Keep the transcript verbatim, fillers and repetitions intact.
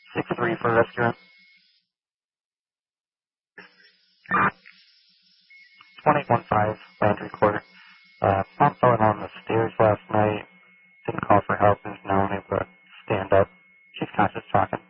six three for restaurant. twenty-one five, Landry Court. Uh, found someone on the stairs last night. Didn't call for help and is now unable to stand up. She's conscious talking.